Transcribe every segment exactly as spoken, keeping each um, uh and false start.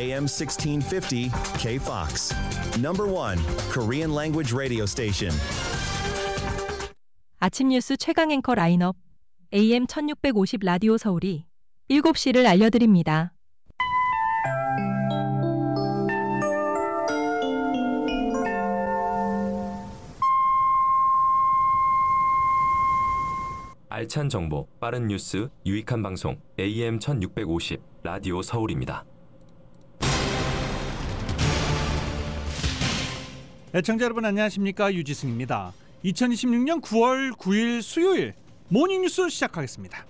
에이엠 십육 오십 K-Fox. Number one Korean language radio station. 아침 뉴스 최강 앵커 라인업 에이엠 천육백오십 라디오 서울이 일곱 시를 알려드립니다. 알찬 정보, 빠른 뉴스, 유익한 방송 에이엠 천육백오십 라디오 서울입니다. 애청자 여러분 안녕하십니까, 유지승입니다. 이천이십육년 구월 구일 수요일 모닝뉴스 시작하겠습니다.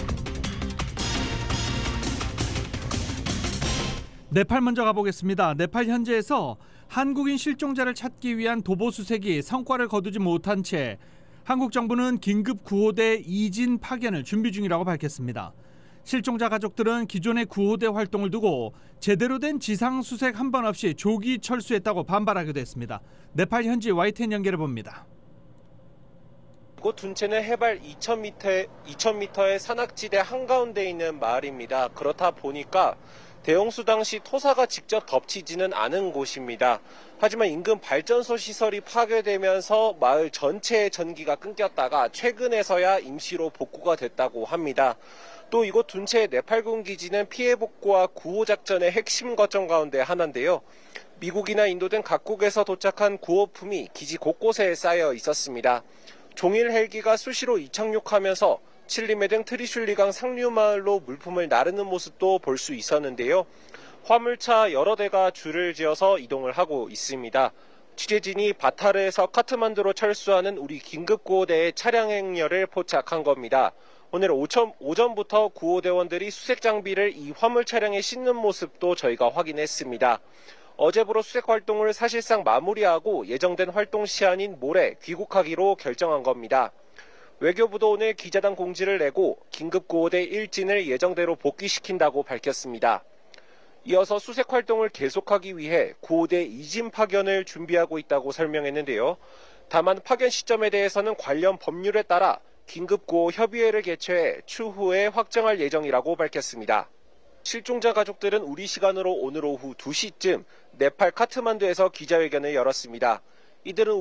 네팔 먼저 가보겠습니다. 네팔 현지에서 한국인 실종자를 찾기 위한 도보 수색이 성과를 거두지 못한 채 한국 정부는 긴급 구호대 이진 파견을 준비 중이라고 밝혔습니다. 실종자 가족들은 기존의 구호대 활동을 두고 제대로 된 지상 수색 한 번 없이 조기 철수했다고 반발하기도 했습니다. 네팔 현지 와이티엔 연결해 봅니다. 이곳 둔체는 해발 이천 미터, 이천 미터의 산악지대 한가운데 있는 마을입니다. 그렇다 보니까 대홍수 당시 토사가 직접 덮치지는 않은 곳입니다. 하지만 인근 발전소 시설이 파괴되면서 마을 전체의 전기가 끊겼다가 최근에서야 임시로 복구가 됐다고 합니다. 또 이곳 둔체의 네팔군 기지는 피해 복구와 구호 작전의 핵심 거점 가운데 하나인데요. 미국이나 인도 등 각국에서 도착한 구호품이 기지 곳곳에 쌓여 있었습니다. 종일 헬기가 수시로 이착륙하면서 칠리메 등 트리슐리강 상류 마을로 물품을 나르는 모습도 볼 수 있었는데요. 화물차 여러 대가 줄을 지어서 이동을 하고 있습니다. 취재진이 바타르에서 카트만두로 철수하는 우리 긴급구호대의 차량 행렬을 포착한 겁니다. 오늘 오전, 오전부터 구호대원들이 수색 장비를 이 화물 차량에 싣는 모습도 저희가 확인했습니다. 어제부로 수색 활동을 사실상 마무리하고 예정된 활동 시한인 모레 귀국하기로 결정한 겁니다. 외교부도 오늘 기자단 공지를 내고 긴급구호대 일진을 예정대로 복귀시킨다고 밝혔습니다. 이어서 수색 활동을 계속하기 위해 구호대 이진 파견을 준비하고 있다고 설명했는데요. 다만 파견 시점에 대해서는 관련 법률에 따라 긴급구호 협의회를 개최해 추후에 확정할 예정이라고 밝혔습니다. 실종자 가족들은 우리 시간으로 오늘 오후 두 시쯤 네팔 카트만두에서 기자회견을 열었습니다. 이들은